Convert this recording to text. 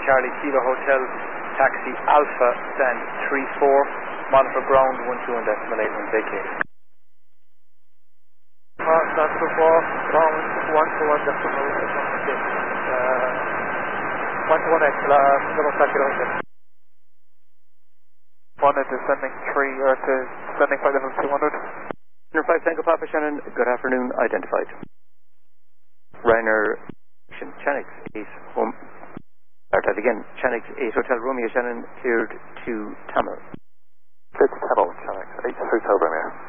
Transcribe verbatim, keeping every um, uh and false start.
Charlie Kilo Hotel, taxi Alpha, stand three four, monitor ground one two and decimal eight one vacate. Uh, stand two four, ground one two one decimal eight one vacate. Uh, one two one X, uh, Kilo Hotel. One is descending three, or to descending flight level two hundred. Ryanair five Tango Papa Shannon, good afternoon, identified. Ryanair Chanix eight home, start that again, Chanix eight Hotel Romeo Shannon cleared to Tamil. Cleared to Tamil, Chanix eight Hotel Romeo.